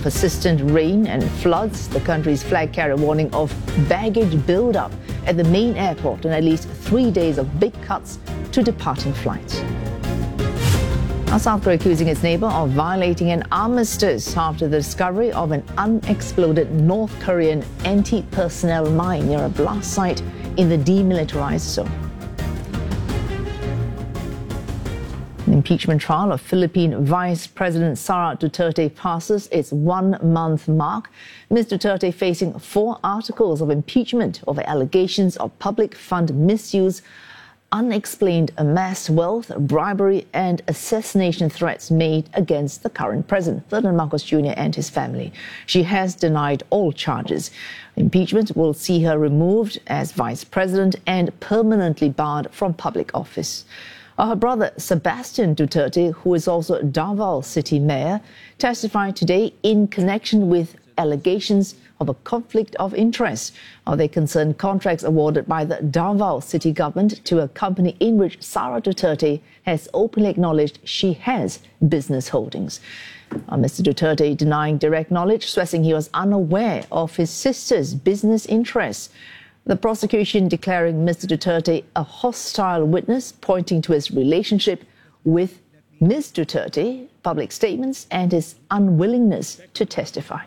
persistent rain and floods, the country's flag carrier warning of baggage buildup at the main airport and at least 3 days of big cuts to departing flights. Now, South Korea accusing its neighbor of violating an armistice after the discovery of an unexploded North Korean anti-personnel mine near a blast site in the demilitarized zone. The impeachment trial of Philippine Vice President Sara Duterte passes its 1-month mark. Ms. Duterte facing 4 articles of impeachment over allegations of public fund misuse, unexplained amassed wealth, bribery and assassination threats made against the current president, Ferdinand Marcos Jr. and his family. She has denied all charges. Impeachment will see her removed as vice president and permanently barred from public office. Her brother, Sebastian Duterte, who is also Davao City Mayor, testified today in connection with allegations of a conflict of interest. They concern contracts awarded by the Davao City government to a company in which Sara Duterte has openly acknowledged she has business holdings. Mr. Duterte denying direct knowledge, stressing he was unaware of his sister's business interests. The prosecution declaring Mr. Duterte a hostile witness, pointing to his relationship with Ms. Duterte, public statements, and his unwillingness to testify.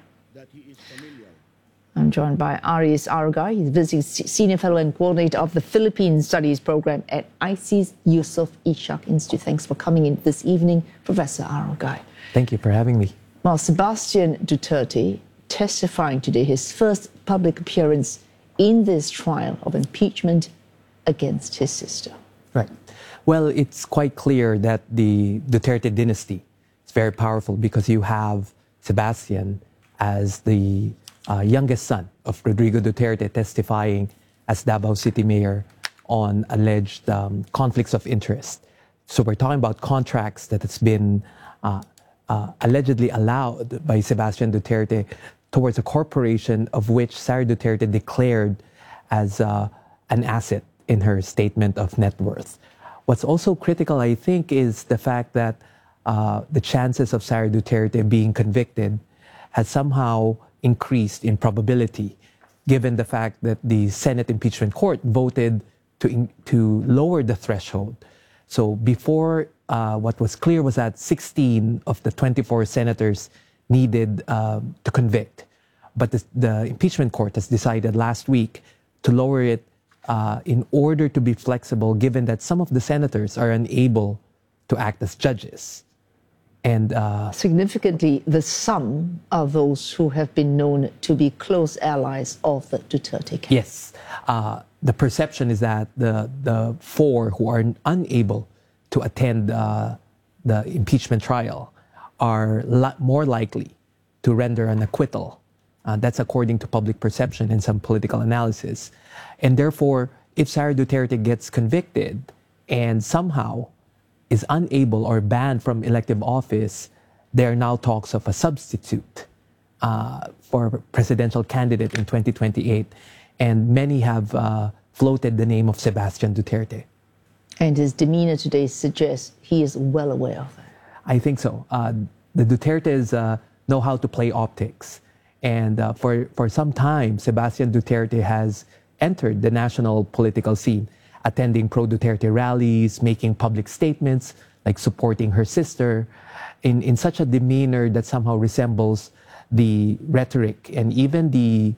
I'm joined by Aris Arugay. He's visiting senior fellow and coordinator of the Philippine Studies Program at ICE's Yusof Ishak Institute. Thanks for coming in this evening, Professor Arugay. Thank you for having me. Well, Sebastian Duterte testifying today, his first public appearance in this trial of impeachment against his sister. Right. Well, it's quite clear that the Duterte dynasty is very powerful because you have Sebastian as the youngest son of Rodrigo Duterte testifying as Davao City Mayor on alleged conflicts of interest. So we're talking about contracts that has been allegedly allowed by Sebastian Duterte towards a corporation of which Sara Duterte declared as an asset in her statement of net worth. What's also critical, I think, is the fact that the chances of Sara Duterte being convicted has somehow increased in probability, given the fact that the Senate Impeachment Court voted to lower the threshold. So before, what was clear was that 16 of the 24 senators needed to convict. But the Impeachment Court has decided last week to lower it in order to be flexible, given that some of the senators are unable to act as judges. And significantly, the sum of those who have been known to be close allies of the Duterte camp. Yes. The perception is that the 4 who are unable to attend the impeachment trial are more likely to render an acquittal. That's according to public perception and some political analysis. And therefore, if Sara Duterte gets convicted and somehow is unable or banned from elective office, there are now talks of a substitute for presidential candidate in 2028. And many have floated the name of Sebastian Duterte. And his demeanor today suggests he is well aware of that. I think so. The Dutertes know how to play optics. And for some time, Sebastian Duterte has entered the national political scene, attending pro-Duterte rallies, making public statements, like supporting her sister, in such a demeanor that somehow resembles the rhetoric and even the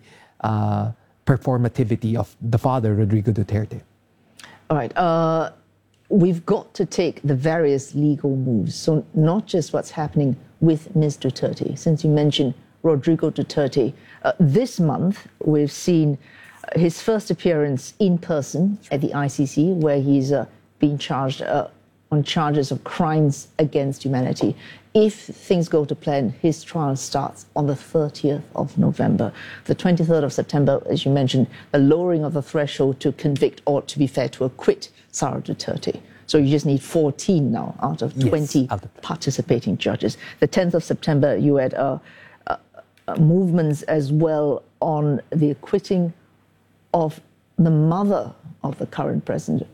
performativity of the father, Rodrigo Duterte. All right. We've got to take the various legal moves. So not just what's happening with Ms. Duterte. Since you mentioned Rodrigo Duterte, this month we've seen his first appearance in person at the ICC, where he's being charged on charges of crimes against humanity. If things go to plan, his trial starts on the 30th of November. The 23rd of September, as you mentioned, the lowering of the threshold to convict, or to be fair, to acquit Sara Duterte. So you just need 14 now out of 20 participating judges. The 10th of September, you had movements as well on the acquitting of the mother of the current president,